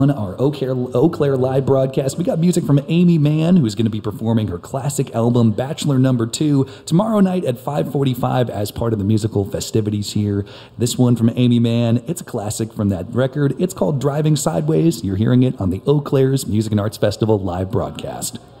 On our Eau Claire live broadcast, we got music from Aimee Mann, who's going to be performing her classic album Bachelor Number 2 tomorrow night at 5:45 as part of the musical festivities here. This one from Aimee Mann, it's a classic from that record. It's called Driving Sideways. You're hearing it on the Eau Claire's Music and Arts Festival live broadcast.